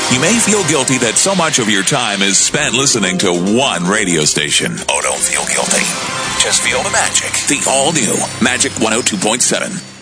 You may feel guilty that so much of your time is spent listening to one radio station. Oh, don't feel guilty. Just feel the magic. The all-new Magic 102.7.